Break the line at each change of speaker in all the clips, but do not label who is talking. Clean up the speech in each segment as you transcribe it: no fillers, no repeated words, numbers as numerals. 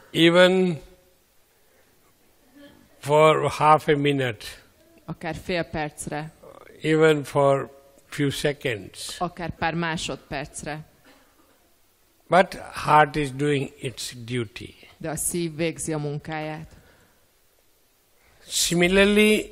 even for half a minute,
akár fél percre,
even for few seconds.
akár pár másodpercre.
But heart is doing its duty.
De a szív végzi a munkáját.
Similarly,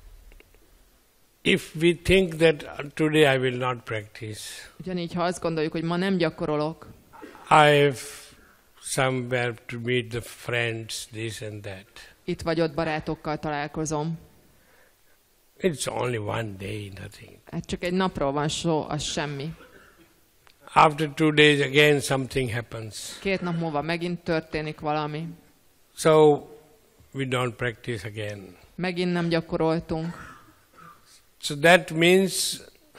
if we think that today I will not practice,
Ugyanígy, ha azt gondoljuk, hogy ma nem gyakorolok,
I have somewhere to meet the friends, this and that.
itt vagy ott barátokkal találkozom.
It's only one day, nothing.
Hát csak egy napról van szó, az semmi.
After 2 days again something happens.
2 nap múlva megint történik valami.
So we don't practice again.
Megint nem gyakoroltunk.
So that means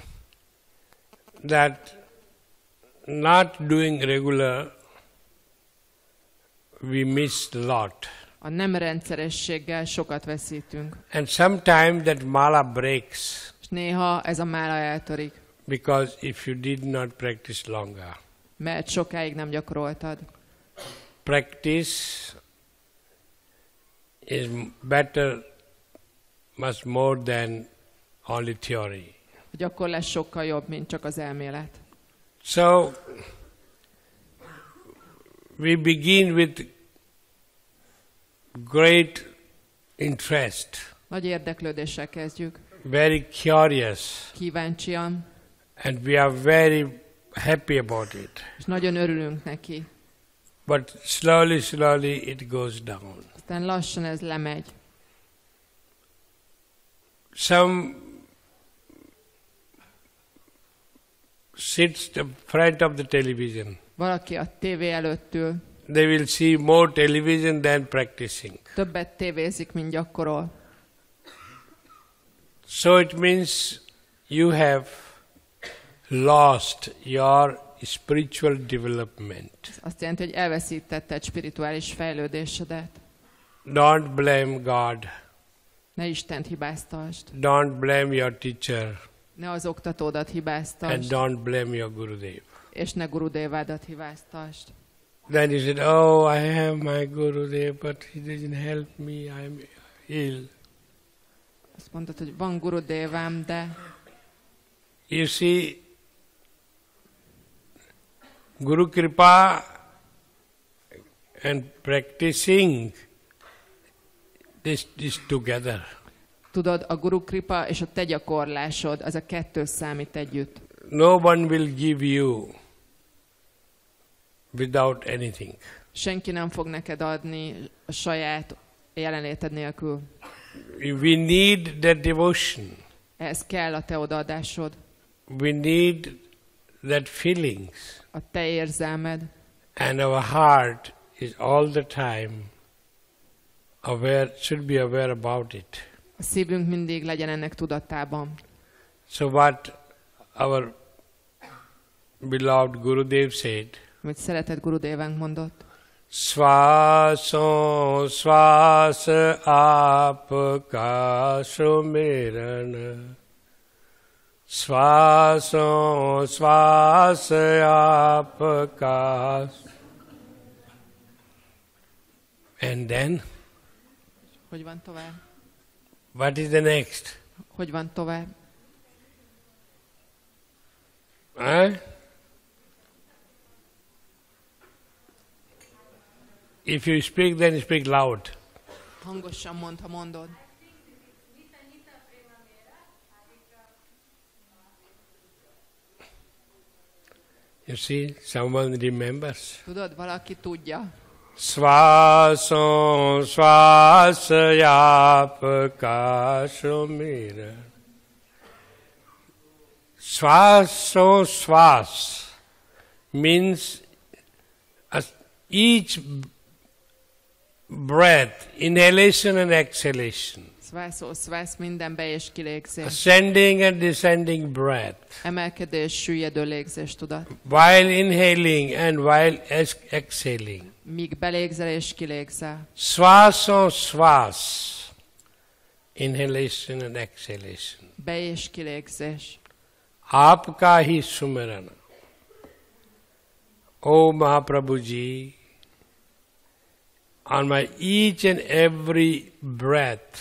that not doing regular, we miss a lot.
A nem rendszerességgel sokat veszítünk.
And sometimes that mala breaks
És néha ez a mála eltörik,
because if you did not practice longer.
mert sokáig nem gyakoroltad.
Practice is better, much more than only theory.
A gyakorlás sokkal jobb, mint csak az elmélet.
So we begin with great interest,
Nagy érdeklődéssel kezdjük,
very curious,
kíváncsian,
and we are very happy about it.
és nagyon örülünk neki.
But slowly it goes down.
Aztán lassan ez lemegy.
Some sits in front of the television.
Valaki a tévé előtt ül,
They will see more television than practicing.
többet tévézik, mint gyakorol.
So it means you have lost your spiritual development.
Azt jelenti, hogy elveszítetted spirituális fejlődésedet.
Don't blame God.
Ne Istent hibáztasd.
Don't blame your teacher.
Ne az oktatódat
And
hibáztasd.
don't blame your Gurudev.
És ne Gurudévádat hibáztasd.
Then you said, oh, I have my Gurudev, but he didn't help me, I'm ill.
Azt mondod, hogy van Gurudévám, de
You see, Guru Kripa and practicing, this together.
tudod, a Guru Kripa és a te gyakorlásod, az a kettő számít együtt.
No one will give you without anything.
Senki nem fog neked adni a saját jelenléted nélkül.
We need that devotion.
Ehhez kell a te odaadásod,
We need that feelings.
a te érzelmed,
And our heart is all the time aware, should be aware about it.
a szívünk mindig legyen ennek tudatában.
So what our beloved Gurudev said,
Amit szeretett Gurudévánk mondott.
Svason svas apka sumirana. Svason svas apka. And then,
Hogy van tovább?
what is the next?
Hogy van tovább?
Huh? If you speak, then speak loud.
Hangosan mondd, ha mondod.
You see, someone remembers.
Tudod, valaki tudja.
Svason svasayapaka sumira. Svason svas means each breath, inhalation and exhalation.
Szvász, minden be- és kilégzés.
Ascending and descending breath.
Emelkedés, süllyedő légzés, tudat.
While inhaling and while exhaling.
Míg belégzel és kilégzel.
Swaso swas. Inhalation and exhalation.
Be- és kilégzés.
Aapka hi sumirana. O Mahaprabhuji, on my each and every breath,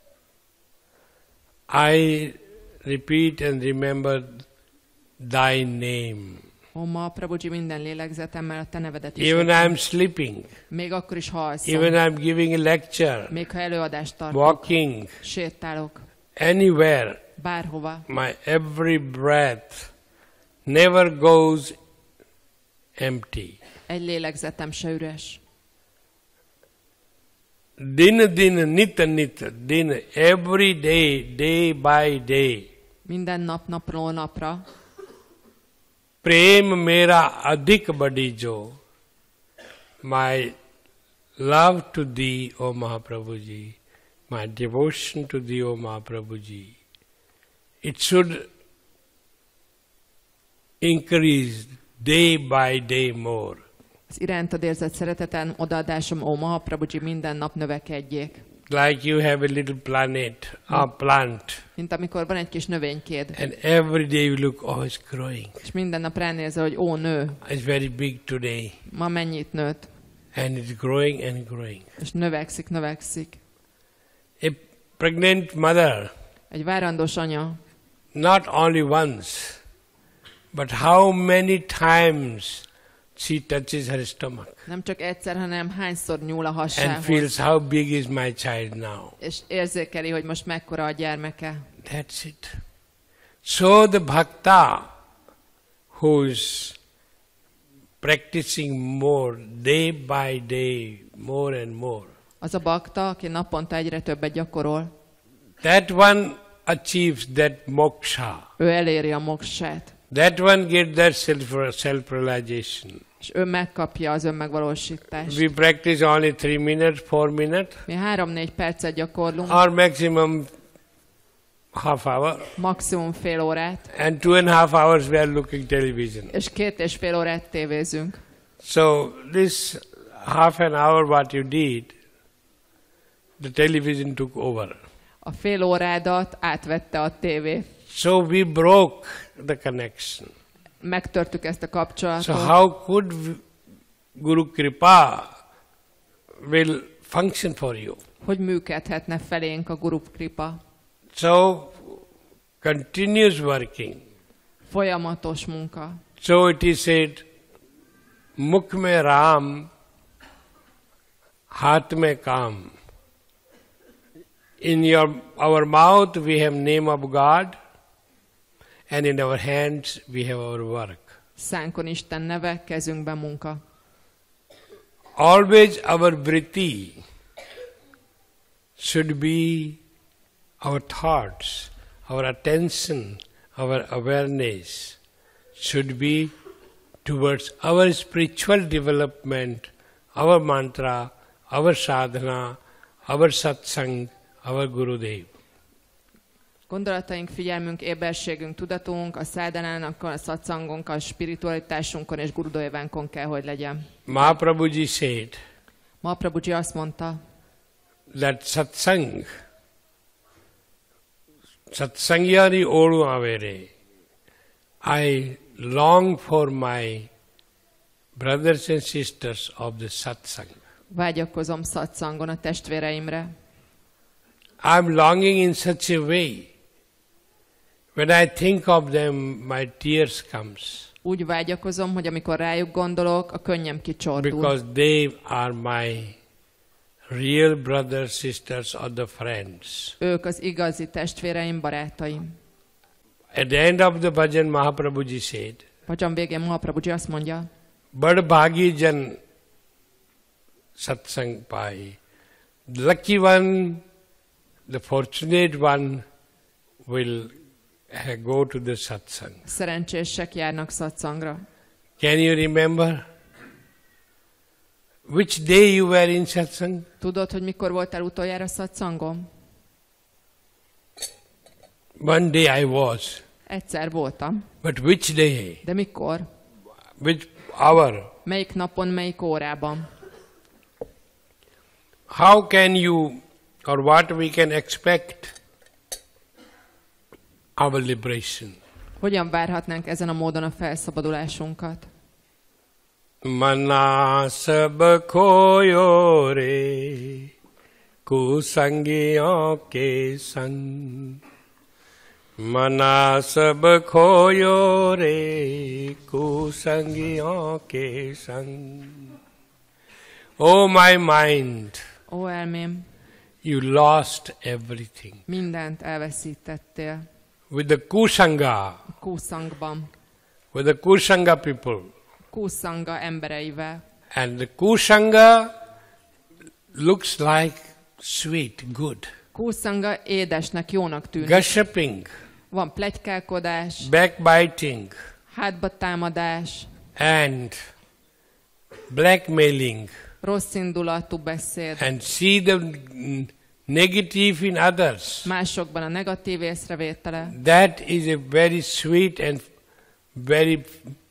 I repeat and remember Thy name.
Ó, ma, Prabhuji, minden lélegzetemmel a te nevedet is.
Even
ejtem.
I'm sleeping.
Még akkor is, ha alszom.
Even I'm giving a lecture.
Még ha előadást tartok.
Walking.
Sétálok.
Anywhere.
Bárhova.
My every breath never goes empty.
Egy lélegzetem se üres.
Din, din, every day, day by day.
Minden nap, napról napra.
Prem mera adhik badijo. My love to Thee, O Mahaprabhuji. My devotion to Thee, O Mahaprabhuji. It should increase day by day more.
Az irántad érzett szereteten odaadásom, ó Mahaprabhuji, minden nap növekedjék.
Like you have a little planet, a plant,
Mint amikor van egy kis növénykéd,
and every day you look, oh, it's growing.
és minden nap ránézel, hogy ó, nő,
It's very big today,
ma mennyit nőtt,
and it's growing and growing.
és növekszik, növekszik.
A pregnant mother,
Egy várandós anya
not only once, but how many times she touches her stomach
nem csak egyszer, hanem hányszor nyúl a
and
hassához,
feels how big is my child now.
és érzékeli, hogy most mekkora a gyermeke.
That's it. So the bhakta who's practicing more day by day, more and more,
Az a bakta, aki naponta egyre többet gyakorol,
that one achieves that moksha.
ő eléri a moksát,
That one gets that self-realization.
és ő megkapja az önmegvalósítást.
We practice only 3 minutes, 4 minutes,
Mi 3-4 percet gyakorlunk,
or maximum half hour,
maximum fél órát,
and 2.5 hours we are looking television.
és 2,5 órát tévézünk.
So this half an hour what you did, the television took over.
A fél órádat átvette a tévé.
So we broke the connection.
Megtörtük ezt a kapcsolatot.
So how could Guru Kripa will function for you?
Hogy működhetne felénk a Guru Kripa?
So continuous working.
Folyamatos munka.
So it is said, Mukh mein Ram, Haath mein Kam. In our mouth we have name of God, and in our hands we have our work.
Szánkon Isten neve, kezünkben munka.
Always our vritti should be our thoughts, our attention, our awareness should be towards our spiritual development, our mantra, our sadhana, our satsang, our Gurudev.
Gondolataink, figyelmünk, éberségünk, tudatunk, a szádanának, a szatszangonkkal, a spiritualitásunkon és Gurudévánkon kell, hogy legyen.
Mahaprabhuji said
Mahaprabhuji azt mondta,
that satsangyari olu avere. I long for my brothers and sisters of the satsang.
vágyakozom szatszangon a testvéreimre.
I'm longing in such a way. When I think of them, my tears comes.
Úgy vágyakozom, hogy amikor rájuk gondolok, a könnyem kicsordul.
Because they are my real brothers, sisters, or the friends.
Ők az igazi testvéreim, barátaim.
At the end of the bhajan, Mahaprabhuji said,
Bhajan végén Mahaprabhuji azt mondja,
Bad bhagi jan satsang pai. The lucky one, the fortunate one will go to the satsang.
szerencsések járnak szatszangra.
Can you remember? Which day you were in satsang?
Tudod, hogy mikor voltál utoljára szatszangon?
One day I was.
Egyszer voltam.
But which day?
De mikor?
Which hour?
Melyik napon, melyik órában?
How can you, or what we can expect our liberation?
Hogyan várhatnánk ezen a módon a felszabadulásunkat?
Mana sab khoyo re kusangiyon ke sang. Mana sab khoyo re kusangiyon ke sang. Oh my mind,
Ó elmém,
you lost everything.
mindent elveszítettél.
With the kusanga,
Kúszangban,
with the kusanga people.
Kúszanga embereivel.
And the kusanga looks like sweet, good.
Kúszanga édesnek, jónak tűnik.
Gossiping,
Van pletykálkodás,
backbiting,
hátba támadás,
and blackmailing,
rossz indulatú beszéd,
and see the negative in others.
másokban a negatív észrevétele.
That is a very sweet and very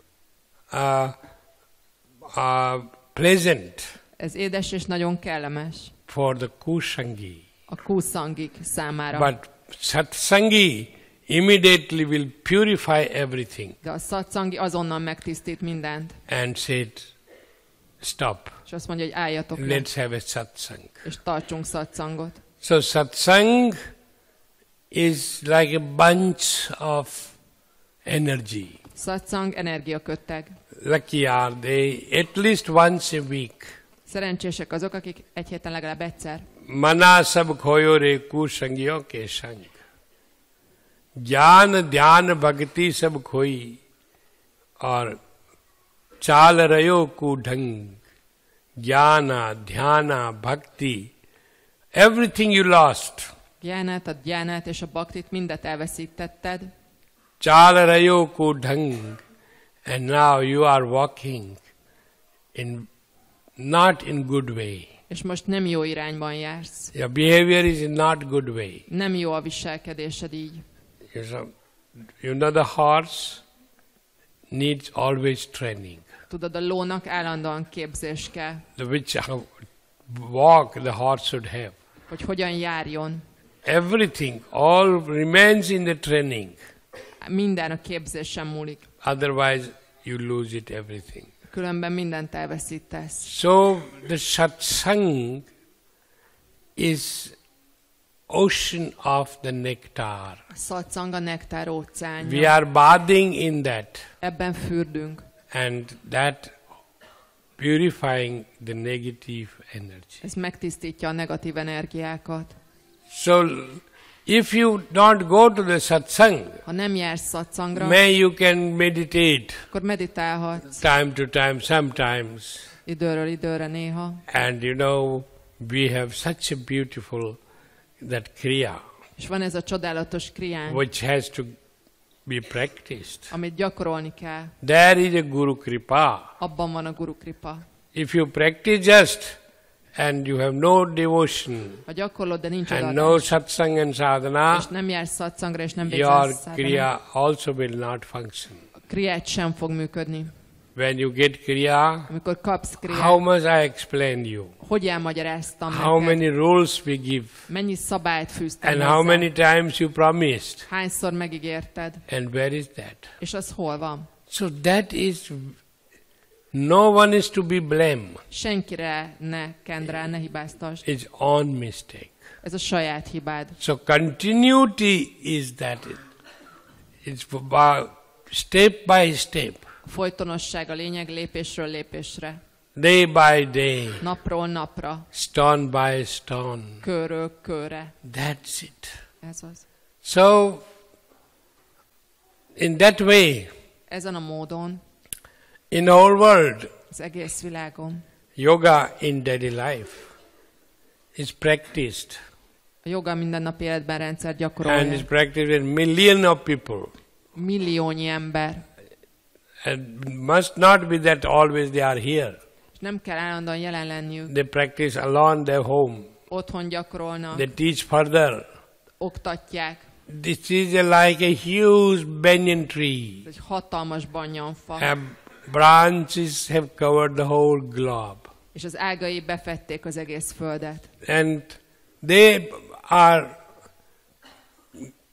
pleasant
Ez édes és nagyon kellemes
for the kusangi.
a kúszangik számára.
But satsangi immediately will purify everything
De a szatszangi azonnal megtisztít mindent.
and said, stop,
És azt mondja, hogy álljatok le,
let's have a satsang.
és tartsunk szatszangot.
So satsang is like a bunch of energy.
Szatszang energiakötteg.
Lucky are they at least once a week.
Szerencsések azok, akik egy héten legalább egyszer.
Mana sab khoyo re kusangiyon ke sang. Jnana dhyan bhakti sab khoi aur chal rayo ku dhang. Jnana, dhyana, bhakti, everything you lost.
Gyánát, a gyánát és a baktit mindet elveszítetted.
Chal rayo ku dhang. And now you are walking in not in good way.
És most nem jó irányban jársz.
Your behavior is in not good way.
Nem jó a viselkedésed így.
You know the horse needs always training.
Tudod, a lónak állandóan képzés kell,
Which walk the horse should have.
hogy hogyan járjon.
Everything, all remains in the training.
Minden a képzésen múlik.
Otherwise you lose it everything.
Különben mindent elveszítesz.
So the satsang is ocean of the nectar.
A szatszang a nektár óceánja.
We are bathing in that,
Ebben fürdünk.
and that purifying the negative energy.
Ez megtisztítja a negatív energiákat.
So if you don't go to the satsang,
Ha nem jársz szatszangra,
may you can meditate
akkor meditálhatsz
time to time, sometimes.
időről időre néha.
And you know, we have such a beautiful that kriya,
És van ez a csodálatos kriánk,
which has to be practiced.
amit gyakorolni kell.
There is a Guru Kripa.
Abban van a Guru Kripa.
If you practice just and you have no devotion
Ha gyakorlod, de nincs
and no
odaadás,
satsang and sadhana,
és nem jársz szatszangra, és nem
your
végzel szádhana,
kriya also will not function.
a kriát sem fog működni.
When you get kriya,
Amikor kapsz
how
kriát,
much I explained you,
hogy elmagyaráztam
how
neked,
many rules we give,
mennyi szabályt fűztem
and how
hozzá,
many times you promised,
hányszor megígérted,
and where is that?
és az hol van.
So that is, no one is to be blamed.
Senkire ne kend rá, ne hibáztasd.
It's own mistake.
Ez a saját hibád.
So continuity is that. It's about step by step,
A folytonosság a lényeg, lépésről lépésre,
day by day,
napról napra,
stone by stone.
körről körre.
That's it.
Ez az.
So, in that way,
Ezen a módon
in the whole world,
az egész világon
yoga in daily life is practiced,
a joga mindennapi életben rendszer
and is
gyakorolja.
practiced in millions of people.
Milliónyi ember.
And must not be that always they are here.
És nem kell állandóan jelen lenniük.
They practice alone their home.
Otthon gyakorolnak,
They teach further.
oktatják.
This is like a huge banyan tree.
Ez egy hatalmas banyanfa.
Branches have covered the whole globe.
És az ágai befedték az egész földet.
And they are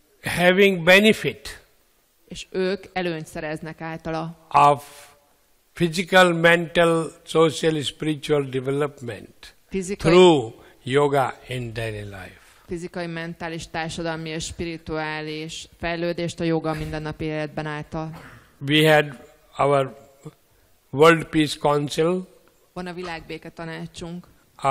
having benefit
És ők előnyt szereznek általa
of physical, mental, social, spiritual development
Fizikai,
through yoga in daily life.
fizikai, mentális, társadalmi és spirituális fejlődést a joga mindennapi életben által.
We had our World Peace Council
Van a világbéke tanácsunk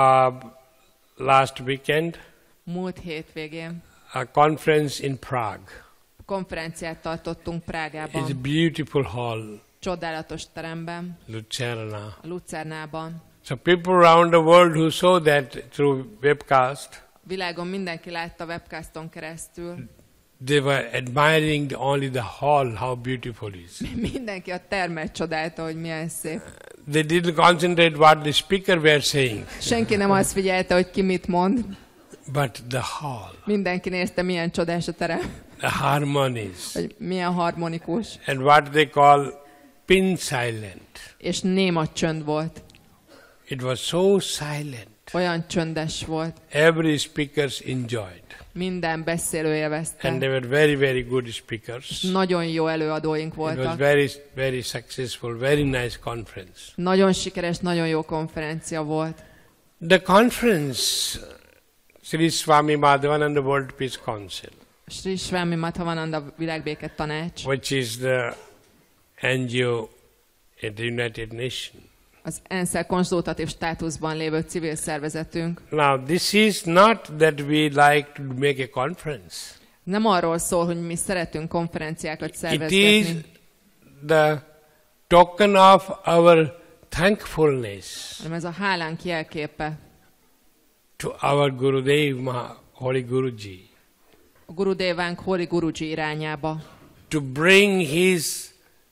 last weekend,
múlt hétvégén.
a conference in Prague.
Konferenciát tartottunk Prágában.
It's a beautiful hall,
Csodálatos teremben,
Lucerna.
a Lucernában.
So people around the world who saw that through webcast,
Világon mindenki látta webcaston keresztül.
they were admiring only the hall, how beautiful it is.
Mindenki a termet csodálta, hogy milyen szép.
They didn't concentrate what the speaker were saying,
Senki nem azt figyelte, hogy ki mit mond.
but the hall,
Mindenki nézte, milyen csodás a terem,
the harmonies,
hogy milyen harmonikus.
and what they call pin silent.
És néma csönd volt.
It was so silent.
Olyan csöndes volt.
Every speakers enjoyed.
Minden beszélő
And
élvezte.
they were very, very good speakers.
Nagyon jó előadóink
It was
voltak.
very, very successful, very nice conference.
Nagyon sikeres, nagyon jó konferencia volt.
The conference, Sri Swami Madhavananda World Peace Council,
Sri Swami Madhavananda Világbéke Tanács,
which is the NGO at the United Nations.
az ENSZ-el konzultatív státuszban lévő civil szervezetünk.
Now, this is not that we like to make a conference.
Nem arról szól, hogy mi szeretünk konferenciákat
It is
szervezgetni,
the token of our thankfulness
hanem ez a hálánk jelképe
to our Gurudev, Holy Guruji,
a Gurudevánk Holi Guruji irányába.
to bring his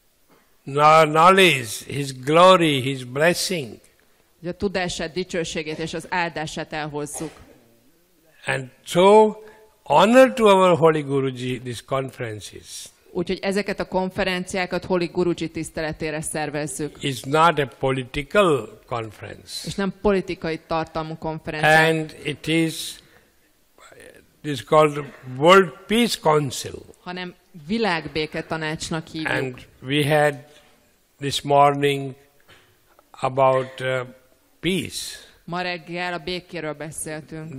knowledge, his glory, his blessing,
Hogy a tudását, dicsőségét és az áldását elhozzuk.
and so honor to our Holy Guruji these conferences
Úgyhogy ezeket a konferenciákat Holi Guruji tiszteletére szervezzük.
is not a political conference,
És nem politikai tartalmú konferenciák,
and it is called World Peace Council.
hanem világbéke tanácsnak hívjuk.
And we had this morning about peace.
Ma reggel a békéről beszéltünk.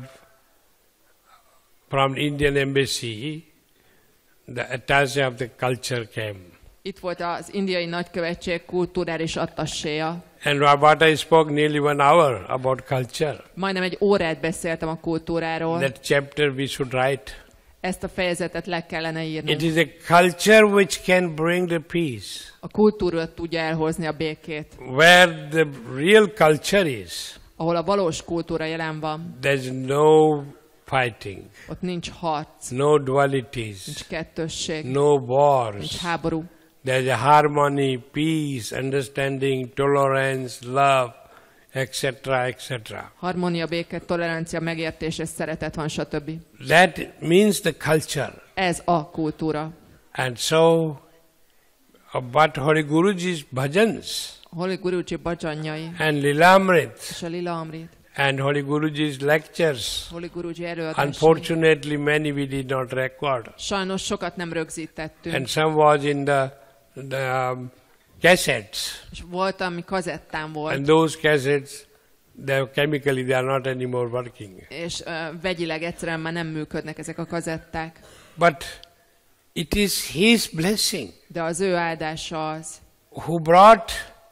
From Indian Embassy, the attaché of the culture came.
Itt volt az indiai nagykövetség kulturális attasséja.
And what I spoke nearly 1 hour about culture.
Majdnem egy órát beszéltem a kultúráról.
That chapter we should write.
Ezt a fejezetet le kellene
It
írnunk.
is a culture which can bring the peace.
A kultúra tudja elhozni a békét.
Where the real culture is,
Ahol a valós kultúra jelen van,
there's no fighting,
ott nincs harc,
no dualities,
nincs kettősség,
no wars.
nincs háború.
There's a harmony, peace, understanding, tolerance, love, etc., etc.
Harmónia, béke, tolerancia, megértés és szeretet van, stb.
That means the culture.
Ez a kultúra.
And so, but Holy Guruji's bhajans
A Holi Guruji bhajanjai
and Lilamrit
és a Lila Amrit,
and Holy Guruji's lectures,
Holi Guruji előadásai.
unfortunately many we did not record.
Sajnos sokat nem rögzítettünk,
And some was in the cassettes.
és volt, ami kazettán volt,
And those cassettes, chemically they are not anymore working.
és vegyileg egyszerűen már nem működnek ezek a kazetták.
But it is His blessing
De az ő áldása az,
who brought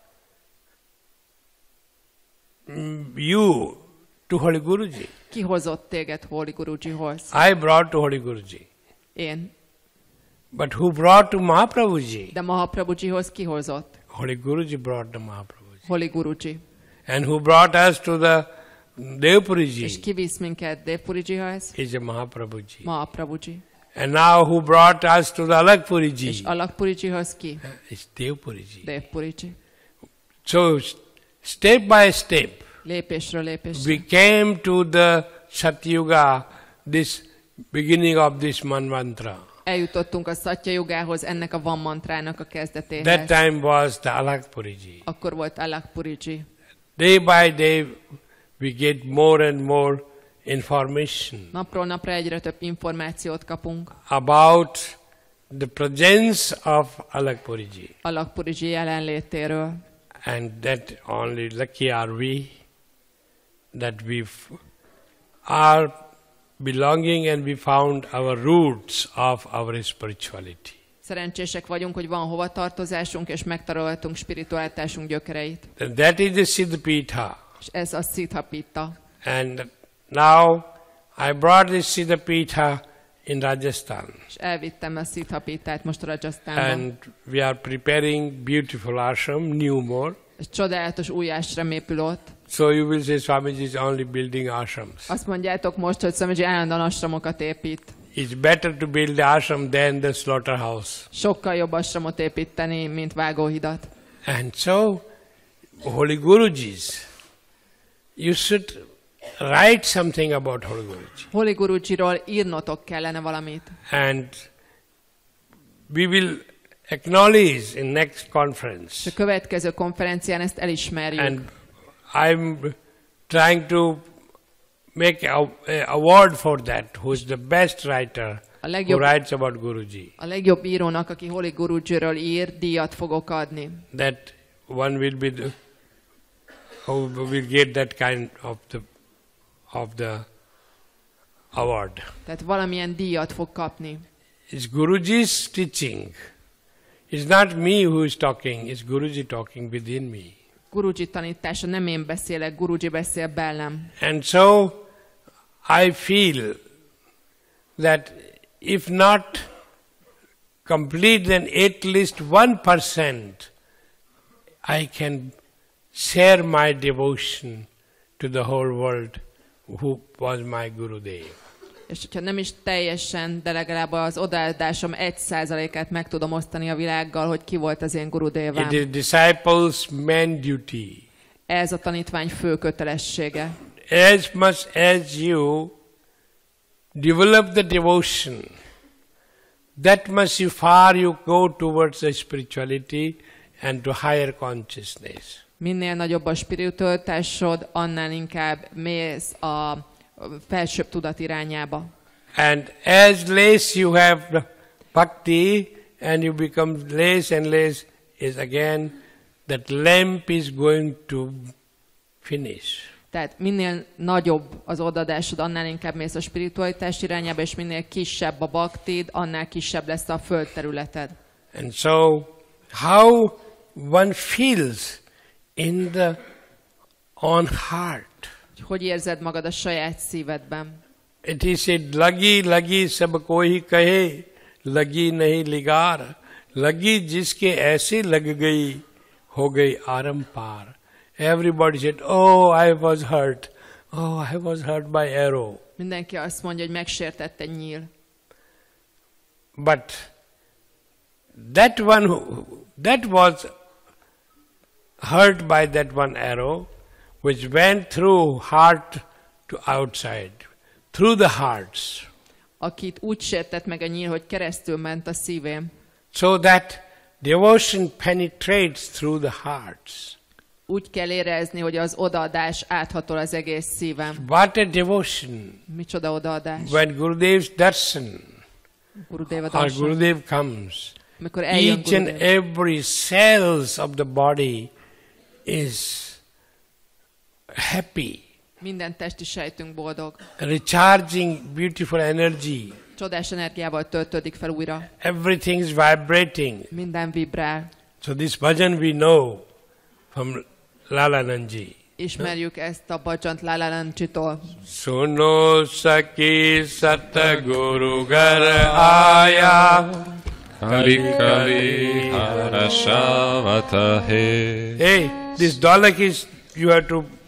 you to Holy Guruji.
kihozott téged Holi Gurujihoz.
I brought to Holy Guruji.
Én.
But who brought to Mahaprabhuji?
De Mahaprabhujihoz kihozott?
Holy Guruji brought the Mahaprabhuji.
Holi Guruji.
And who brought us to the
És
Devpuriji
kivisz minket Devpurijihoz?
is a Mahaprabhuji.
Mahaprabhuji.
And now who brought us to the
És
Alakpuriji
Alakpurijihoz ki?
is Devpuriji.
Devpuriji.
So step by step,
Lépésről lépésre.
we came to the Satyuga, this beginning of this mantra.
Eljutottunk a Szatya Jugához, ennek a Van mantrának a
That
kezdetéhez.
time was the Alakpuriji.
Akkor volt Alakpuriji.
Day by day, we get more and more information
Napról napra egyre több információt kapunk
about the presence of Alakpuriji.
Alakpuriji jelenlétéről.
And that only lucky are we that we are belonging and we found our roots of our spirituality.
Szerencsések vagyunk, hogy van hova tartozásunk, és megtaláltunk spiritualitásunk gyökereit.
And that is the Siddhapitha.
És ez a Siddhapitha.
And now I brought this Siddhapitha in Rajasthan.
És elvittem a Siddhapithát most a Rajasthanban.
And we are preparing beautiful ashram, new more.
És csodálatos új ásram épül ott.
So you will say Swamiji is only building ashrams.
Azt mondjátok most, hogy Swamiji állandóan ashramokat épít.
It's better to build the ashram than the slaughterhouse.
Sokkal jobb ashramot építeni, mint vágóhidat.
And so, Holy Gurujis, you should write something about Holy Guruji.
Holy Gurujiról írnotok kellene valamit.
And we will acknowledge in next
És
conference.
a következő konferencián ezt elismerjük.
And I'm trying to make an award for that, who is the best writer who writes about Guruji.
A legjobb írónak, aki Holy Gurujiról ír, díjat fogok adni.
That one will be the, who will get that kind of the award.
Tehát valamilyen díjat fog kapni.
It's Guruji's teaching. It's not me who is talking, it's Guruji talking within me.
Guruji tanítása, nem én beszélek, Guruji beszél belem.
And so I feel that if not complete, then at least 1% I can share my devotion to the whole world who was my Gurudev.
És hogyha nem is teljesen, de legalább az odaadásom 1%-át meg tudom osztani a világgal, hogy ki volt az én gurudévám.
It is disciples' main duty.
Ez a tanítvány fő kötelessége.
As much as you develop the devotion, that much far you go towards the spirituality and to higher consciousness.
Minél nagyobb a spiritualitásod, annál inkább mész a felsőbb tudat irányába.
And as less you have the bhakti and you become less and less, is again that lamp is going to finish.
Tehát minél nagyobb az odadásod, annál inkább mész a spiritualitás irányába, és minél kisebb a baktid, annál kisebb lesz a földterületed.
And so, how one feels in the own heart.
Hogy érzed magad a saját szívedben?
It is said, lagi lagi sab koi kahe, lagi nahi ligar, lagi jiske aise lag gayi, ho gayi arampar. Everybody said, oh, I was hurt. Oh, I was hurt by arrow.
Mindenki azt mondja, hogy megsértett egy nyíl.
But that one, that was hurt by that one arrow, which went through heart to outside, through the hearts.
Akit úgy sértett meg a nyíl, hogy keresztül ment a szívén.
So that devotion penetrates through the hearts.
Úgy kell érezni, hogy az odaadás áthatol az egész szívem.
What a devotion!
Micsoda odaadás.
When Gurudev's darshan
Gurudeva
or
darshan.
Gurudev comes,
Amikor eljön
each and
Gurudev,
every cells of the body is happy,
minden testi sejtünk boldog.
recharging beautiful energy.
Csodás energiával töltődik fel újra.
Everything is vibrating.
Minden vibrál.
So this bhajan we know from Lalanandji.
Ismerjük ezt a bhajant Lalalandsitól.
Suno saki satguru gar aya.
Kali harashavatahe.
Hey, this dalak is, you have to